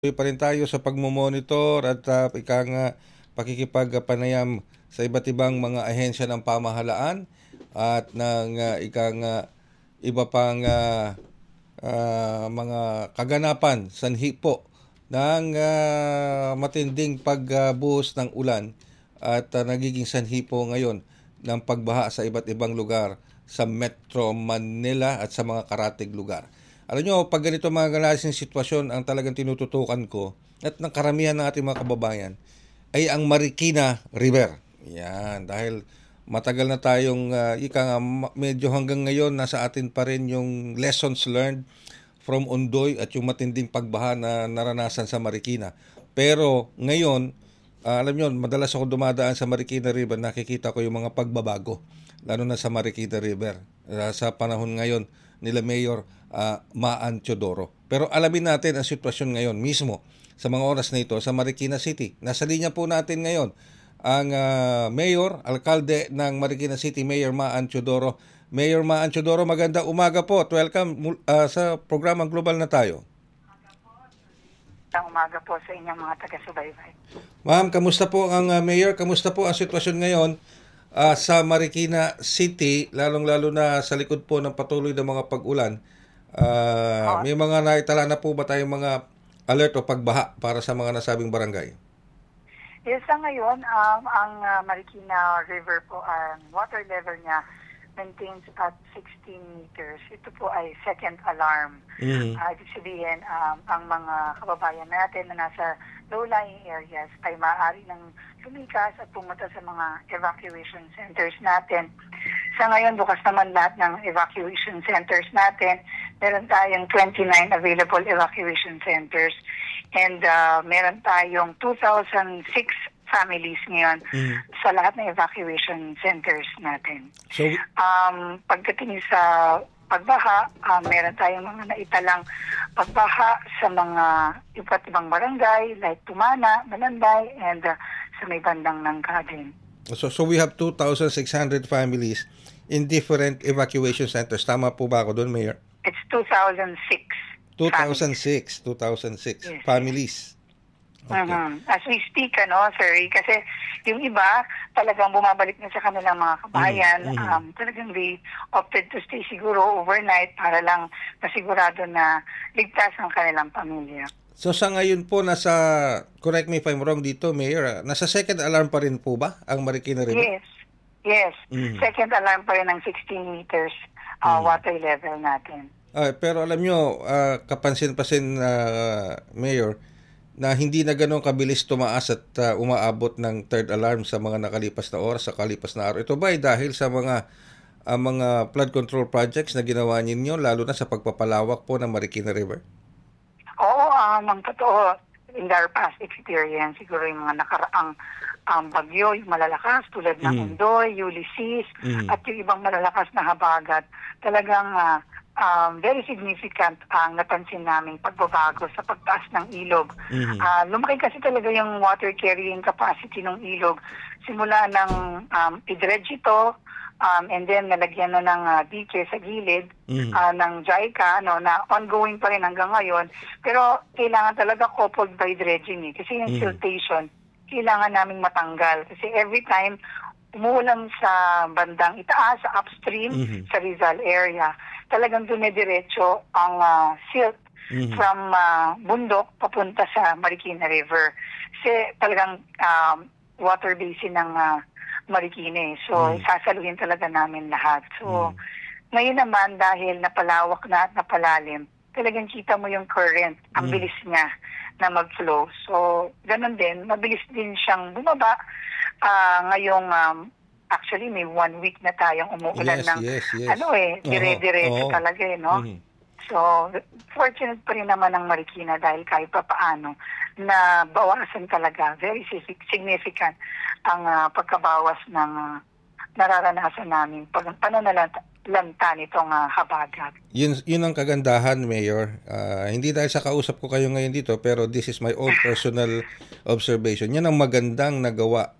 Tuloy pa rin tayo sa pagmomonitor at ika nga pakikipagpanayam sa iba't ibang mga ahensya ng pamahalaan at ng ika nga iba pang mga kaganapan sanhi po ng matinding pagbuhos ng ulan at nagiging sanhi po ngayon ng pagbaha sa iba't ibang lugar sa Metro Manila at sa mga karatig lugar. Alam nyo, pag ganito mga galasing sitwasyon ang talagang tinututukan ko at ng karamihan ng ating mga kababayan ay ang Marikina River. Yan, dahil matagal na tayong medyo hanggang ngayon nasa atin pa rin yung lessons learned from Ondoy at yung matinding pagbaha na naranasan sa Marikina. Pero ngayon, alam nyo, madalas ako dumadaan sa Marikina River, nakikita ko yung mga pagbabago, lalo na sa Marikina River. Sa panahon ngayon nila Mayor Maan Teodoro. Pero alamin natin ang sitwasyon ngayon mismo sa mga oras na ito sa Marikina City. Nasa linya po natin ngayon ang Mayor, Alkalde ng Marikina City, Mayor Maan Teodoro. Mayor Maan Teodoro, magandang umaga po at welcome sa programang Global na Tayo. Magandang umaga po sa inyong mga taga-subaybay. Ma'am, kamusta po ang Mayor? Kamusta po ang sitwasyon ngayon sa Marikina City, lalong-lalo na sa likod po ng patuloy na mga pag-ulan? May mga naitala na po ba tayong mga alert o pagbaha para sa mga nasabing barangay? Yes, sa ngayon, ang Marikina River po, ang water level niya maintains at 16 meters. Ito po ay second alarm. Ibig sabihin, ang mga kababayan natin na nasa low-lying areas ay maaari ng lumikas at pumunta sa mga evacuation centers natin. Sa ngayon, bukas naman lahat ng evacuation centers natin. Meron tayong 29 available evacuation centers and meron tayong 2,006 families ngayon sa lahat ng evacuation centers natin. So, pagdating sa pagbaha, meron tayong mga naitalang pagbaha sa mga iba't ibang barangay like Tumana, Malanday, and sa may bandang Nangkadin. So we have 2,600 families in different evacuation centers. Tama po ba ako doon, Mayor? It's 2006. 2006 Yes. families. Okay. As we speak, sir, kasi yung iba talagang bumabalik na sa kanilang mga kabayan. Talagang they opted to stay siguro overnight para lang masigurado na ligtas ang kanilang pamilya. So sa ngayon po, correct me if I'm wrong dito, Mayor, nasa second alarm pa rin po ba ang Marikina River? Yes. Second alarm pa rin ng 16 meters water level natin. Pero alam nyo, kapansin-pasin, Mayor, na hindi na ganun kabilis tumaas at umaabot ng third alarm sa mga nakalipas na oras, sa kalipas na araw. Ito ba ay dahil sa mga flood control projects na ginawa ninyo, lalo na sa pagpapalawak po ng Marikina River? Oo, ang totoo, in our past experience, siguro yung mga nakaraang bagyo, yung malalakas tulad ng Ondoy, Ulysses, at yung ibang malalakas na habagat, talagang very significant ang napansin naming pagbabago sa pagtaas ng ilog. Lumaki kasi talaga yung water carrying capacity ng ilog. Simula ng i-dredge ito, and then nalagyan na ng beaches sa gilid ng JICA, na ongoing pa rin hanggang ngayon. Pero kailangan talaga coupled by dredging kasi yung siltation, kailangan naming matanggal. Kasi every time umuulan sa bandang itaas, sa upstream, sa Rizal area, talagang dumediretso ang silt from bundok papunta sa Marikina River. Kasi talagang water basin ng Marikina. So, sasaluhin talaga namin lahat. So, ngayon naman, dahil napalawak na at napalalim, talagang kita mo yung current, ang bilis niya na mag-flow. So, ganun din, mabilis din siyang bumaba. Ngayong actually, may 1 week na tayong umuulan Yes. dire-diretso talaga, So, fortunate pa rin naman ang Marikina dahil kahit pa paano na bawasan talaga, very significant ang pagkabawas ng nararanasan namin pananalanta nitong habagat. Yun ang kagandahan, Mayor. Hindi dahil sa kausap ko kayo ngayon dito, pero this is my own personal observation. Yan ang magandang nagawa.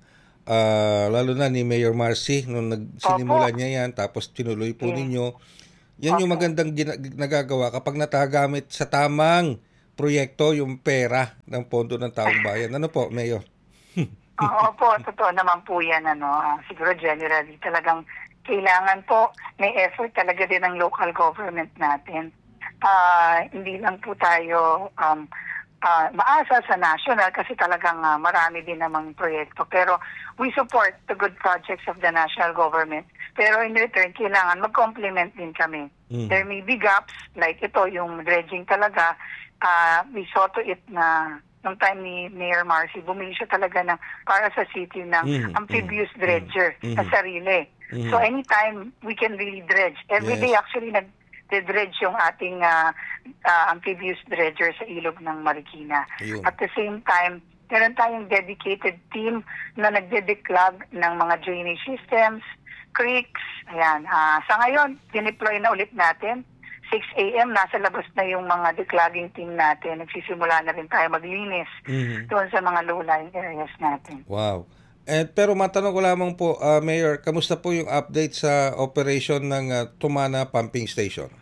Lalo na ni Mayor Marcy nung sinimula niya yan, tapos tinuloy po ninyo. Yan yung magandang nagagawa kapag natagamit sa tamang proyekto, yung pera ng pondo ng taong bayan. Ano po, Mayor? Oo po, totoo naman po yan. Siguro generally talagang kailangan po may effort talaga din ng local government natin. Hindi lang po tayo maasa sa national kasi talagang marami din namang proyekto. Pero we support the good projects of the national government. Pero in return, kailangan mag-complement din kami. There may be gaps, like ito, yung dredging talaga. We saw to it na nung time ni Mayor Marcy, bumili siya talaga para sa city ng amphibious dredger na sarili. So anytime we can really dredge. Every day actually nag-dredge yung ating amphibious dredger sa ilog ng Marikina. Ayun. At the same time, meron tayong dedicated team na nagde-declog ng mga drainage systems, creeks. Ayan. Sa ngayon, dineploy na ulit natin. 6 a.m. nasa labas na yung mga declogging team natin. Nagsisimula na rin tayo maglinis doon sa mga low-lying areas natin. Wow. Pero matanong ko lamang po, Mayor, kamusta po yung update sa operation ng Tumana Pumping Station?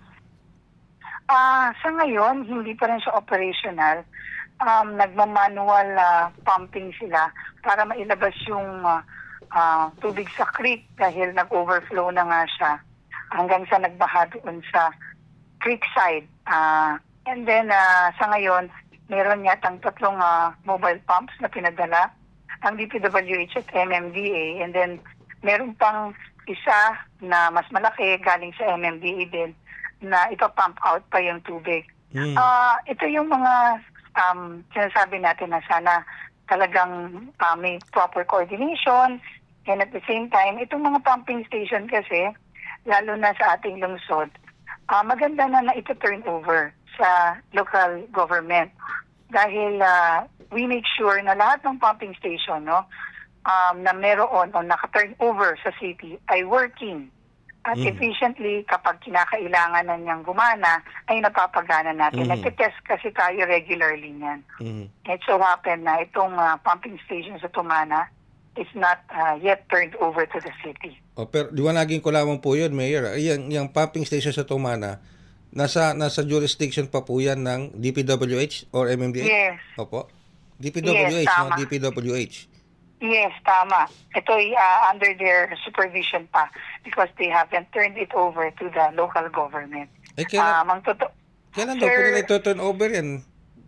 Sa ngayon, hindi pa rin siya operational. Nagmamanual pumping sila para mailabas yung tubig sa creek dahil nag-overflow na nga siya hanggang sa nagbaha doon sa creek side. And then, sa ngayon, meron yatang 3 mobile pumps na pinadala ang DPWH at MMDA. And then, meron pang isa na mas malaki galing sa MMDA din na ipapump out pa yung tubig. Ito yung mga sinasabi natin na sana talagang may proper coordination. And at the same time, itong mga pumping station kasi, lalo na sa ating lungsod, maganda na ito turn over sa local government dahil we make sure na lahat ng pumping station na meron o naka-turn over sa city ay working at efficiently kapag kinakailangan na niyang gumana ay napapagana natin. Nagtitest kasi tayo regularly niyan. It so happen na itong pumping station sa Tumana is not yet turned over to the city. Pero liwanagin ko lamang po yun, Mayor. Yung pumping station sa Tumana, nasa jurisdiction pa po yan ng DPWH or MMDA? Yes. Opo. DPWH, yes, no? DPWH. Yes, tama. Ito ay under their supervision pa because they haven't turned it over to the local government. Kailan daw po nila ito-turn over yan?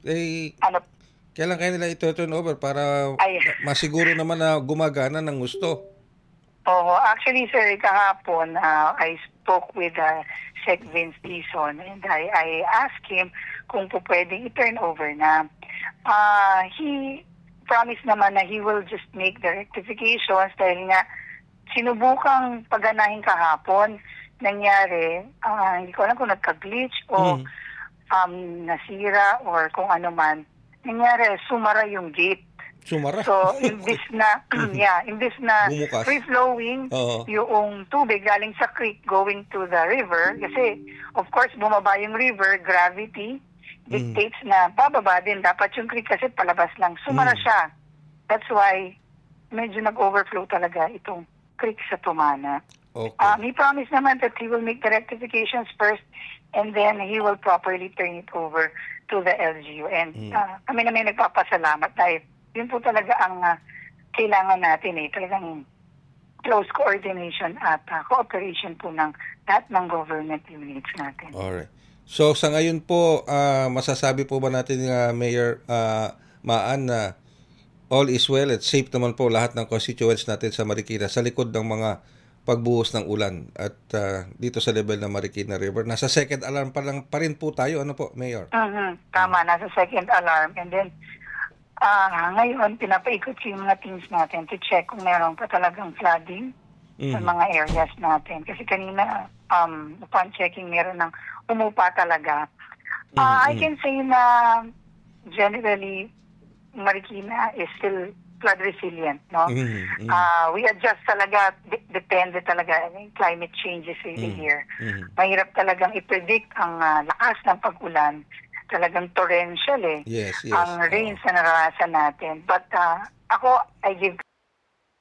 Kailan kayo nila ito-turn over para masiguro naman na gumagana ng gusto? Actually, sir, kahapon, I spoke with Sec Vince Dizon and I asked him kung po pwedeng i-turn over na. He promised naman na he will just make the rectifications dahil nga sinubukang pagganahin kahapon, nangyari, hindi ko alam kung nagka-glitch o nasira or kung ano man. Nangyari, sumara yung gate. Sumara? So, imbis na free-flowing yung tubig galing sa creek going to the river, kasi, of course, bumaba yung river, gravity, dictates na bababa din. Dapat yung creek kasi palabas lang. Sumara siya. That's why, medyo nag-overflow talaga itong creek sa Tumana. Okay. He promised naman that he will make the rectifications first and then he will properly turn it over to the LGU. And kami naman nagpapasalamat dahil yun po talaga ang kailangan natin talagang close coordination at cooperation po ng lahat ng government units natin. Alright. So sa ngayon po, masasabi po ba natin, Mayor Maan, na all is well at safe naman po lahat ng constituents natin sa Marikina sa likod ng mga pagbuhos ng ulan at dito sa level ng Marikina River. Nasa second alarm pa rin po tayo. Ano po, Mayor? Tama, nasa second alarm. And then, ngayon, pinapaikot yung mga teams natin to check kung meron pa talagang flooding sa mga areas natin. Kasi kanina, upon checking, meron ng umupa talaga. I can say na generally, Marikina is still flood resilient, no? We adjust talaga, depende talaga. Climate changes really here. Mahirap talagang i-predict ang lakas ng pag-ulan. Talagang torrential Yes. ang rains na naranasan natin. But ako, I give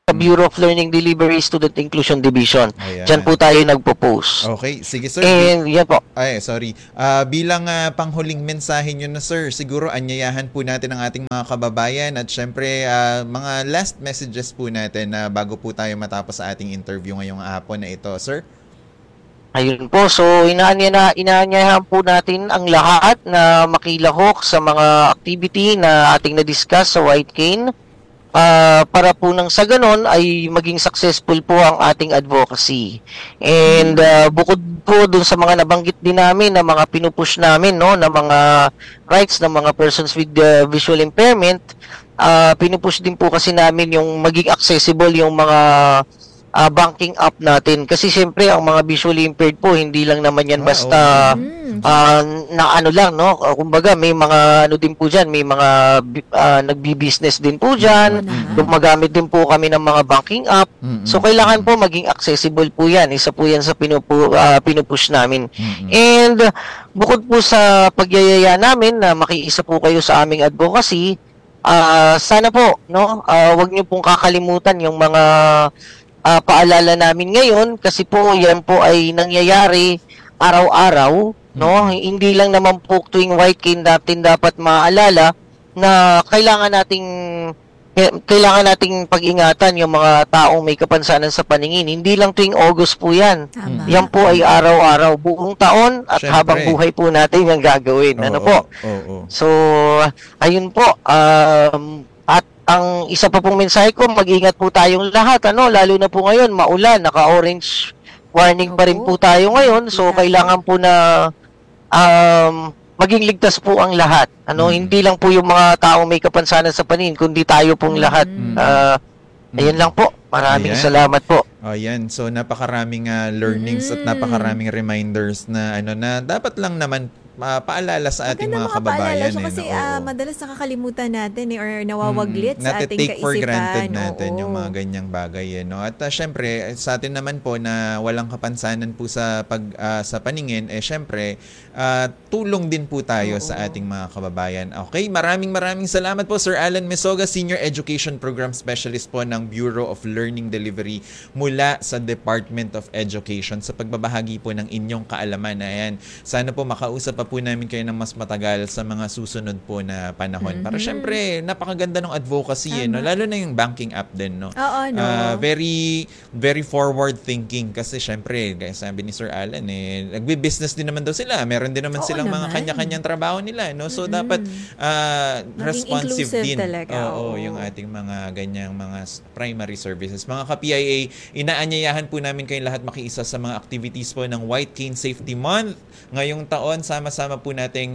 sa Bureau of Learning Delivery Student Inclusion Division. Diyan po tayo nagpo-post. Okay, sige sir. And yan po. Sorry. Bilang panghuling mensahe nyo na sir, siguro anyayahan po natin ang ating mga kababayan at syempre mga last messages po natin bago po tayo matapos sa ating interview ngayong hapon na ito, sir. Ayun po, so inaanyayahan po natin ang lahat na makilahok sa mga activity na ating na-discuss sa White Cane para po nang sa ganon ay maging successful po ang ating advocacy. And bukod po dun sa mga nabanggit din namin na mga pinupush namin, no, na mga rights ng mga persons with visual impairment, pinupush din po kasi namin yung maging accessible yung mga banking app natin. Kasi siyempre, ang mga visually impaired po, hindi lang naman yan basta na ano lang, no? Kumbaga, may mga ano din po dyan, may mga nagbi-business din po dyan. Gumagamit din po kami ng mga banking app. So, kailangan po maging accessible po yan. Isa po yan sa pinupush namin. And, bukod po sa pagyayaya namin na makiisa po kayo sa aming advocacy, sana po, no? Wag niyo pong kakalimutan yung mga paalala namin ngayon kasi po yan po ay nangyayari araw-araw, no? Hindi lang naman po tuwing White Cane natin dapat maalala na kailangan nating pag-ingatan yung mga taong may kapansanan sa paningin. Hindi lang tuwing August po yan. Yan po ay araw-araw, buong taon at syempre, habang buhay po natin yung gagawin. Ano po? So, ayun po. At ang isa pa pong mensahe ko, mag-ingat po tayong lahat, lalo na po ngayon, maulan, naka-orange warning pa rin po tayo ngayon, so kailangan po na maging ligtas po ang lahat. Hindi lang po yung mga taong may kapansanan sa paningin, kundi tayo pong lahat. Ayun lang po. Maraming salamat po. Ayan, so napakaraming learnings at napakaraming reminders na na dapat lang naman paalala sa ating mga kababayan. So, kasi madalas nakakalimutan natin or nawawaglit sa ating kaisipan. Take for granted natin yung mga ganyang bagay. At syempre, sa atin naman po na walang kapansanan po sa sa paningin, syempre, tulong din po tayo sa ating mga kababayan. Okay, maraming salamat po Sir Alan Mesoga, Senior Education Program Specialist po ng Bureau of Learning Delivery mula sa Department of Education sa pagbabahagi po ng inyong kaalaman. Ayan, sana po makausap pa po namin kayo ng mas matagal sa mga susunod po na panahon. Para syempre, napakaganda ng advocacy, lalo na yung banking app din, no? Very, very forward thinking kasi syempre, gaya sabi ni Sir Alan, nagbi-business din naman daw sila. Meron din naman silang mga kanya-kanyang trabaho nila, no? So, dapat responsive din. Yung ating mga ganyang mga primary services. Mga ka-PIA, inaanyayahan po namin kayong lahat makiisa sa mga activities po ng White Cane Safety Month. Ngayong taon, sama-sama po nating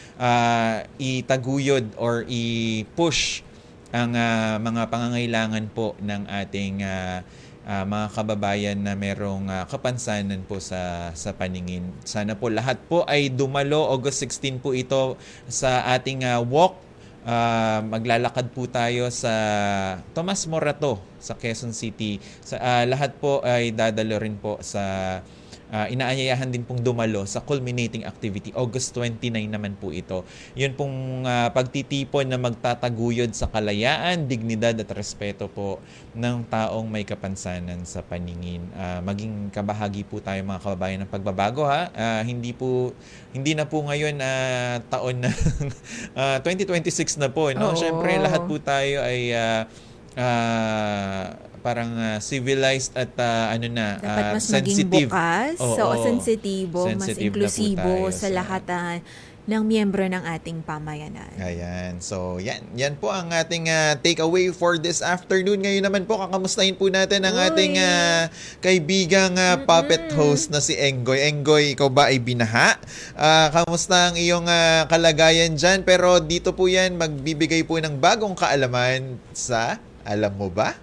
itaguyod or i-push ang mga pangangailangan po ng ating mga kababayan na merong kapansanan po sa paningin. Sana po lahat po ay dumalo. August 16 po ito sa ating walk. Maglalakad po tayo sa Tomas Morato sa Quezon City. Lahat po ay dadalo rin po sa inaanyayahan din pong dumalo sa culminating activity. August 29 naman po ito. Yun pong pagtitipon na magtataguyod sa kalayaan, dignidad at respeto po ng taong may kapansanan sa paningin. Maging kabahagi po tayo mga kababayan ng pagbabago, ha. Hindi na po ngayon taon na 2026 na po, no? Siyempre lahat po tayo ay parang civilized at dapat mas sensitive. Maging bukas, sensitibo, mas inklusibo sa lahat ng miyembro ng ating pamayanan. Ayan. So, yan po ang ating takeaway for this afternoon. Ngayon naman po, kakamustahin po natin ang ating kaibigang puppet host na si Enggoy. Enggoy, ikaw ba ay binaha? Kamusta ang iyong kalagayan dyan? Pero dito po yan, magbibigay po ng bagong kaalaman sa Alam Mo Ba?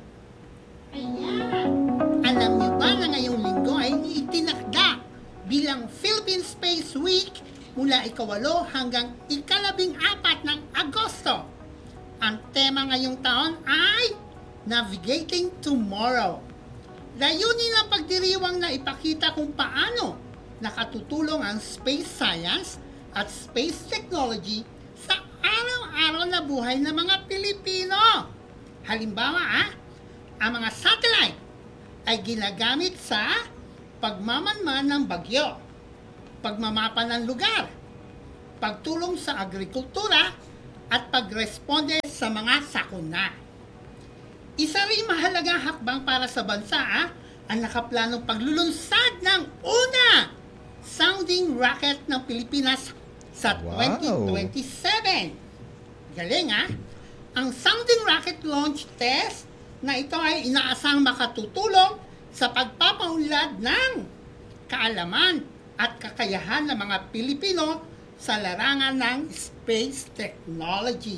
Ayan. Alam niyo ba na ngayong linggo ay itinakda bilang Philippine Space Week mula ika-8 hanggang ika-14 ng Agosto. Ang tema ngayong taon ay Navigating Tomorrow. Layunin ng pagdiriwang na ipakita kung paano nakatutulong ang space science at space technology sa araw-araw na buhay ng mga Pilipino. Halimbawa, Ang mga satellite ay ginagamit sa pagmamanman ng bagyo, pagmamapa ng lugar, pagtulong sa agrikultura at pagresponde sa mga sakuna. Isa rin mahalagang hakbang para sa bansa ang nakaplanong paglulunsad ng una sounding rocket ng Pilipinas sa 2027. Galing Ang sounding rocket launch test na ito ay inaasang makatutulong sa pagpapaunlad ng kaalaman at kakayahan ng mga Pilipino sa larangan ng space technology.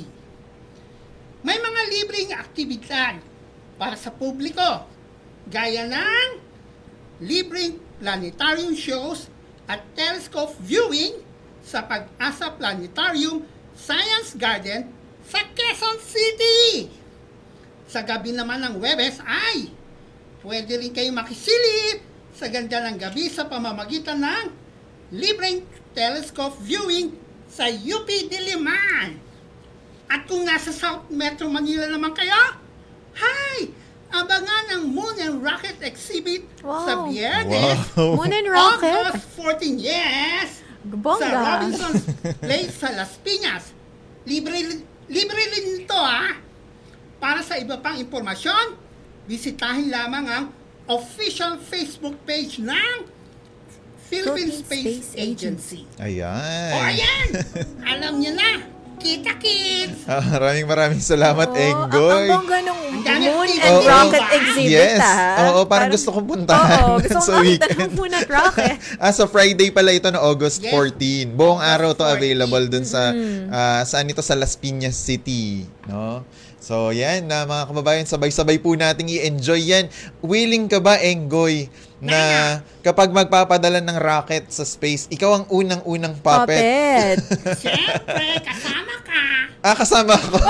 May mga libreng aktibidad para sa publiko, gaya ng libreng planetarium shows at telescope viewing sa Pag-asa Planetarium Science Garden sa Quezon City. Sa gabi naman ng Huwebes ay pwede rin kayo makisilip sa ganda ng gabi sa pamamagitan ng libreng telescope viewing sa UP Diliman. At kung nasa South Metro Manila naman kayo, abangan ang Moon and Rocket exhibit sa Biyernes, Moon and Rocket? August 14, yes! Bongga. Sa Robinson's Place sa Las Piñas. Libre rin ito Para sa iba pang impormasyon, bisitahin lamang ang official Facebook page ng Philippine Space Agency. Ayan. Alam niyo na. Kita-kits! Maraming salamat, Enggoy. Ang bongga ng Moon Oo. and Rocket exhibit, Yes. Parang gusto kong puntahan. Oo, gusto sa kong makita weekend. ng Moon at Rocket. Sa Friday pala ito na August Yes. 14. Buong August araw to 14. available dun sa saan ito sa Las Piñas City, no? So yan mga kababayan, sabay-sabay po nating i-enjoy yan. Willing ka ba, Enggoy, na kapag magpapadala ng rocket sa space, ikaw ang unang-unang puppet? Siyempre, kasama ka. Kasama ako.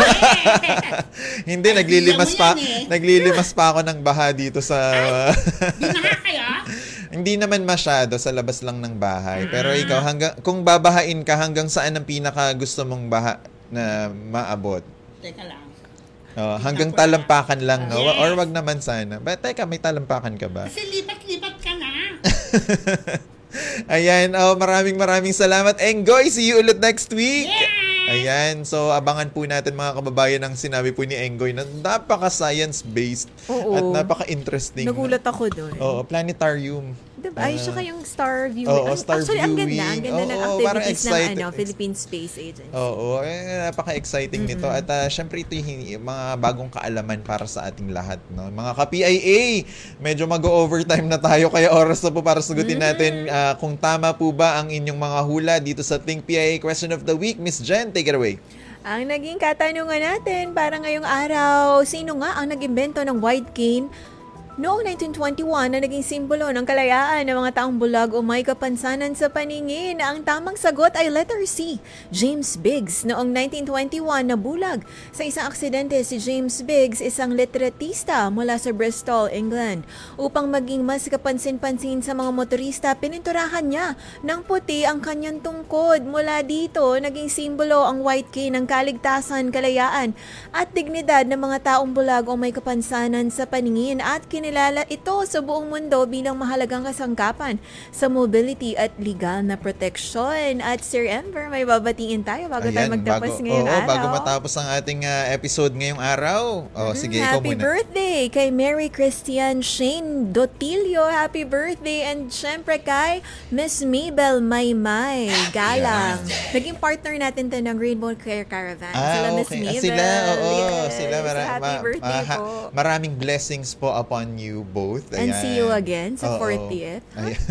Hindi, naglilimas Alam mo pa. yan, Naglilimas pa ako ng baha dito sa Binaha kayo? Hindi naman masyado, sa labas lang ng bahay. Pero ikaw, kung babahain ka, hanggang saan ang pinaka gusto mong baha na maabot? Teka lang. Hanggang talampakan lang, no? Yes. Or wag naman sana. Teka, may talampakan ka ba? Kasi lipat-lipat ka na. Ayan, maraming salamat. Enggoy, see you ulit next week. Yeah! Ayan, so abangan po natin mga kababayan ang sinabi po ni Enggoy na napaka-science-based at napaka-interesting. Nagulat ako doon. Planetarium. Diba? Ay, siya kayong star viewing. Star Actually, viewing. ang ganda ng parang activities excited. ng Philippine Space Agency. Napaka-exciting nito. At syempre ito yung mga bagong kaalaman para sa ating lahat. No? Mga ka-PIA, medyo mag-overtime na tayo kaya oras na po para sagutin natin kung tama po ba ang inyong mga hula dito sa Think PIA Question of the Week. Miss Jen, take it away. Ang naging katanungan natin para ngayong araw, sino nga ang nag-imbento ng white cane noong 1921 na naging simbolo ng kalayaan ng mga taong bulag o may kapansanan sa paningin? Ang tamang sagot ay letter C, James Biggs. Noong 1921 na bulag sa isang aksidente si James Biggs, isang litratista mula sa Bristol, England. Upang maging mas kapansin-pansin sa mga motorista, pininturahan niya ng puti ang kanyang tungkod. Mula dito, naging simbolo ang white cane ng kaligtasan, kalayaan at dignidad ng mga taong bulag o may kapansanan sa paningin at kinilala ito sa buong mundo bilang mahalagang kasangkapan sa mobility at legal na proteksyon. At Sir Ember, may babatiin tayo bago tayo magtapos ngayong araw. Bago matapos ang ating episode ngayong araw. Sige, ikaw Happy muna. birthday kay Mary Christian Shane Dotilio. Happy birthday. And syempre kay Miss Mabel Maymay Galang. Naging partner natin to ng Rainbow Care Caravan. Sila Miss Mabel. Sila. Happy birthday po. Maraming blessings po upon you both. And see you again sa 40th.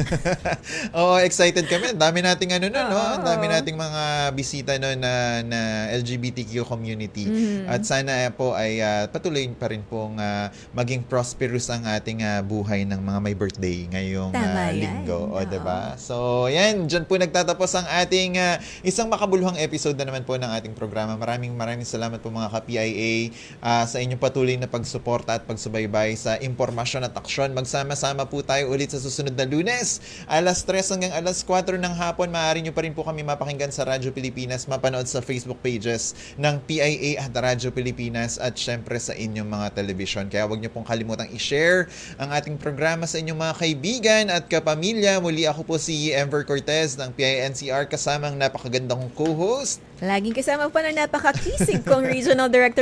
Excited kami. Dami nating dami nating mga bisita na LGBTQ community. At sana po ay patuloy pa rin pong maging prosperous ang ating buhay ng mga may birthday ngayong linggo. Diba? So, yan. Diyan po nagtatapos ang ating isang makabuluhang episode na naman po ng ating programa. Maraming salamat po mga ka-PIA sa inyong patuloy na pagsuporta at pagsubaybay sa impormasyon impormasyon at aksyon. Magsama-sama po tayo ulit sa susunod na Lunes, alas 3 hanggang alas 4 ng hapon. Maaari nyo pa rin po kami mapakinggan sa Radyo Pilipinas, mapanood sa Facebook pages ng PIA at Radyo Pilipinas at syempre sa inyong mga telebisyon. Kaya huwag nyo pong kalimutang i-share ang ating programa sa inyong mga kaibigan at kapamilya. Muli ako po si Emver Cortez ng PINCR kasama ang napakagandang co-host. Laging kasama pa na napakakisig kong Regional Director